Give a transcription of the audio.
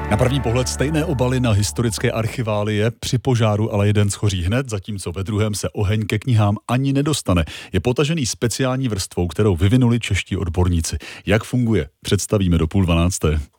Na první pohled stejné obaly na historické archiválie, při požáru ale jeden schoří hned, zatímco ve druhém se oheň ke knihám ani nedostane. Je potažený speciální vrstvou, kterou vyvinuli čeští odborníci. Jak funguje, představíme do 11:30.